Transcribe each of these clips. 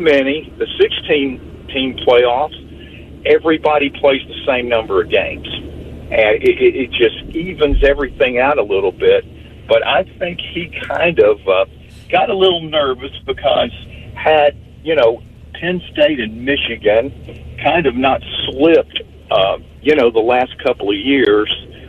many. The 16-team playoffs, everybody plays the same number of games. And it just evens everything out a little bit. But I think he kind of got a little nervous because had, Penn State and Michigan kind of not slipped, the last couple of years,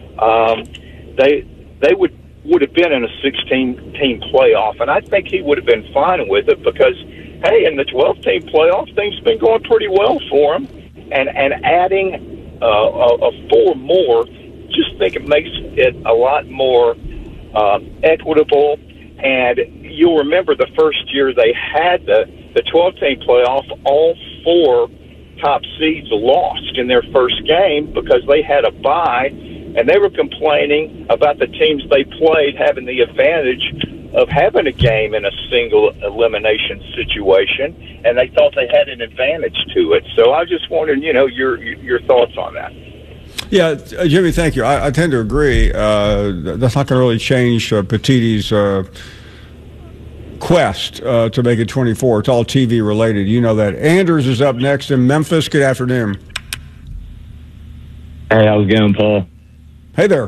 they would have been in a 16-team playoff. And I think he would have been fine with it because, hey, in the 12-team playoff, things have been going pretty well for him. And adding a 4 more, just think it makes it a lot more equitable. And you'll remember the first year they had the 12-team playoff, all 4 top seeds lost in their first game because they had a bye, and they were complaining about the teams they played having the advantage of having a game in a single elimination situation, and they thought they had an advantage to it. So I just wanted, your thoughts on that. Yeah, Jimmy, thank you. I tend to agree. That's not going to really change Petitti's quest to make it 24. It's all TV related. You know that. Anders is up next in Memphis. Good afternoon. Hey, how's it going, Paul? Hey there.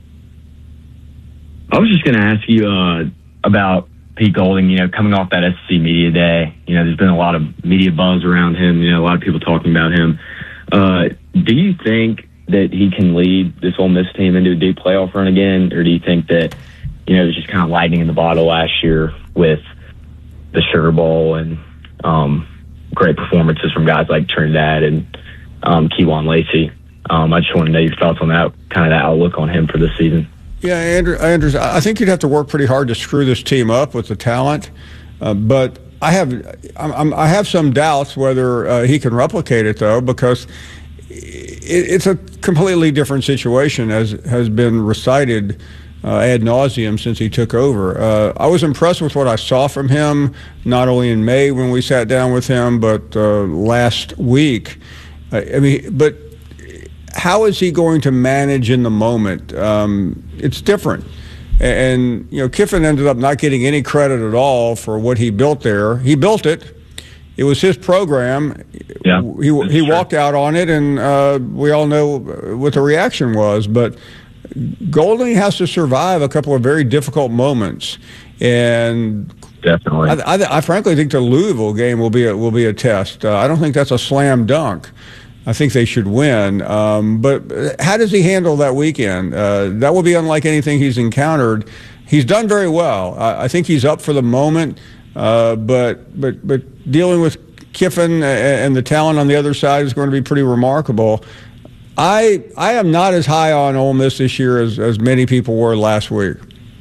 I was just going to ask you about Pete Golding, coming off that SEC Media Day. There's been a lot of media buzz around him, a lot of people talking about him. Do you think that he can lead this Ole Miss team into a deep playoff run again, or do you think that, it was just kind of lightning in the bottle last year with the Sugar Bowl and great performances from guys like Trinidad and Kewan Lacey? I just want to know your thoughts on that, kind of the outlook on him for this season. Yeah, Andrews, I think you'd have to work pretty hard to screw this team up with the talent, but I have some doubts whether he can replicate it, though, because it's a completely different situation, as has been recited ad nauseum since he took over. I was impressed with what I saw from him, not only in May when we sat down with him, but last week. But how is he going to manage in the moment? It's different. And Kiffin ended up not getting any credit at all for what he built there. He built it. It was his program. Yeah, he walked out on it, and we all know what the reaction was. But Golding has to survive a couple of very difficult moments, and definitely, I frankly think the Louisville game will be a test. I don't think that's a slam dunk. I think they should win. But how does he handle that weekend? That will be unlike anything he's encountered. He's done very well. I think he's up for the moment. But dealing with Kiffin and the talent on the other side is going to be pretty remarkable. I am not as high on Ole Miss this year as many people were last week.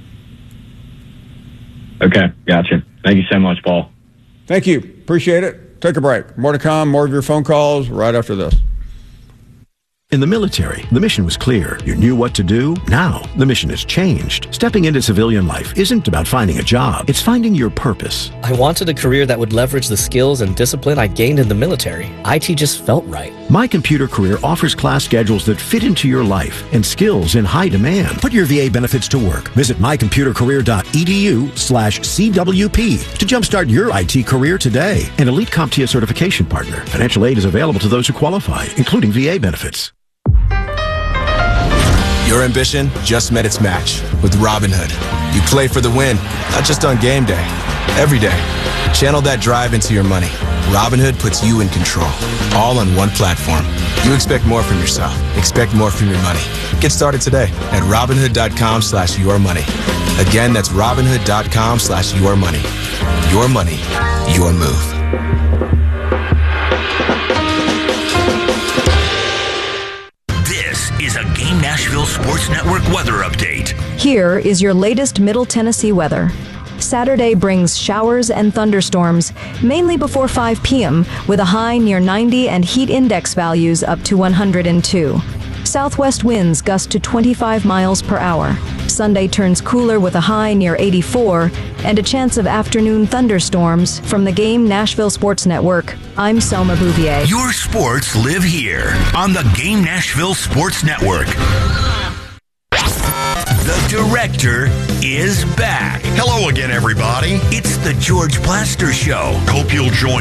Okay, gotcha. Thank you so much, Paul. Thank you. Appreciate it. Take a break. More to come. More of your phone calls right after this. In the military, the mission was clear. You knew what to do. Now, the mission has changed. Stepping into civilian life isn't about finding a job. It's finding your purpose. I wanted a career that would leverage the skills and discipline I gained in the military. IT just felt right. My Computer Career offers class schedules that fit into your life and skills in high demand. Put your VA benefits to work. Visit mycomputercareer.edu/CWP to jumpstart your IT career today. An elite CompTIA certification partner. Financial aid is available to those who qualify, including VA benefits. Your ambition just met its match with Robinhood. You play for the win, not just on game day, every day. Channel that drive into your money. Robinhood puts you in control, all on one platform. You expect more from yourself. Expect more from your money. Get started today at Robinhood.com/yourmoney. Again, that's Robinhood.com/yourmoney. Your money, your move. Is a Game Nashville Sports Network weather update. Here is your latest Middle Tennessee weather. Saturday brings showers and thunderstorms, mainly before 5 p.m., with a high near 90 and heat index values up to 102. Southwest winds gust to 25 miles per hour. Sunday turns cooler with a high near 84 and a chance of afternoon thunderstorms. From the Game Nashville Sports Network, I'm Selma Bouvier. Your sports live here on the Game Nashville Sports Network. The director is back. Hello again, everybody. It's the George Plaster Show. Hope you'll join